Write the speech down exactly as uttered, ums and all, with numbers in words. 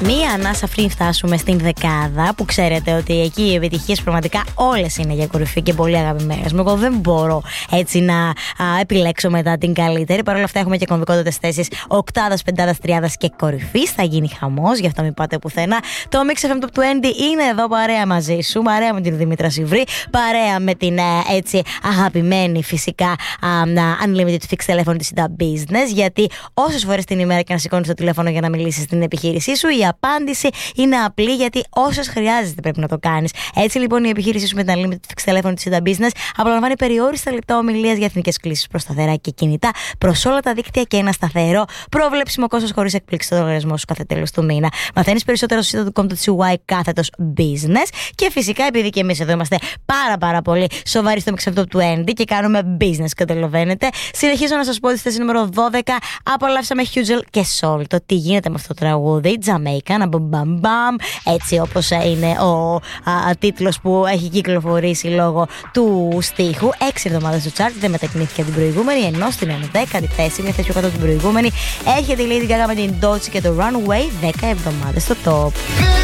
Μία ανάσα πριν φτάσουμε στην δεκάδα, που ξέρετε ότι εκεί οι επιτυχίες πραγματικά όλες είναι για κορυφή και πολύ αγαπημένες μου. Εγώ δεν μπορώ έτσι να α, επιλέξω μετά την καλύτερη. Παρ' όλα αυτά έχουμε και κομβικότατες θέσεις οκτάδας, πεντάδας, τριάδας και κορυφής. Θα γίνει χαμός, γι' αυτό μην πάτε πουθενά. Το Mix εφ εμ Top είκοσι είναι εδώ παρέα μαζί σου, παρέα με την Δήμητρα Σιβρή, παρέα με την έτσι αγαπημένη φυσικά α, Unlimited Fixed τηλέφωνο της Sida Business. Γιατί όσες φορές την ημέρα και να σηκώνεις το τηλέφωνο για να μιλήσεις στην επιχείρησή σου, η απάντηση είναι απλή, γιατί όσες χρειάζεται πρέπει να το κάνεις. Έτσι λοιπόν η επιχείρησή σου με την Unlimited Fixed τηλέφωνο της Sida Business απολαμβάνει περιόριστα λεπτά ομιλίας για εθνικές κλήσεις προς σταθερά και κινητά προς όλα τα δίκτυα και ένα σταθερό προβλέψιμο κόστος χωρίς εκπλήξη στο λογαριασμό σου κάθε τέλος του μήνα. Μαθαίνεις περισσότερο στο sida dot com dot c y κάθετος business. Και φυσικά, επειδή και εμείς εδώ είμαστε πάρα πάρα πολύ σοβαροί στο Mix εφ εμ Top είκοσι και κάνουμε business, καταλαβαίνετε, συνεχίζω να σας πω ότι στη θέση νούμερο δώδεκα απολαύσαμε Hugel και Soul. Το τι γίνεται με αυτό το τραγούδι, Jamaican, να μπαμ μπαμ μπαμ, έτσι όπως είναι ο α, α, τίτλος που έχει κυκλοφορήσει λόγω του στίχου. Έξι εβδομάδες στο chart, δεν μετακινήθηκε την προηγούμενη, ενώ στην ενδέκατη θέση, μια θέση πιο κάτω από την προηγούμενη, έρχεται η Lady Gaga με την Dolce και το Runway, δέκα εβδομάδες στο top.